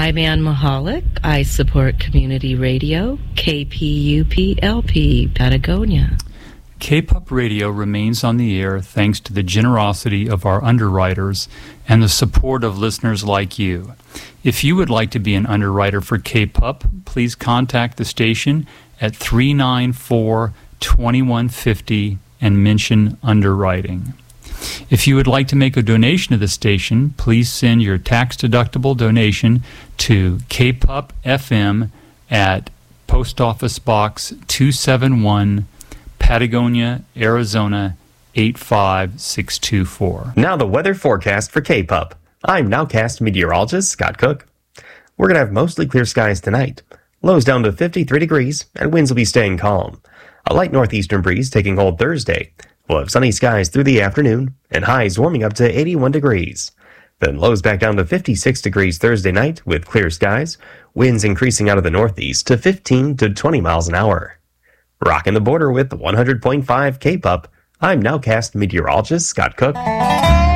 I'm Ann Mahalik. I support community radio, KPUP-LP, Patagonia. KPUP Radio remains on the air thanks to the generosity of our underwriters and the support of listeners like you. If you would like to be an underwriter for KPUP, please contact the station at 394-2150 and mention underwriting. If you would like to make a donation to the station, please send your tax-deductible donation to KPUP FM at Post Office Box 271, Patagonia, Arizona 85624. Now the weather forecast for KPUP. I'm Nowcast meteorologist Scott Cook. We're going to have mostly clear skies tonight. Lows down to 53 degrees, and winds will be staying calm. A light northeastern breeze taking hold Thursday. We'll have sunny skies through the afternoon, and highs warming up to 81 degrees. Then lows back down to 56 degrees Thursday night with clear skies, winds increasing out of the northeast to 15 to 20 miles an hour. Rocking the border with 100.5 KPUP, I'm Nowcast meteorologist Scott Cook.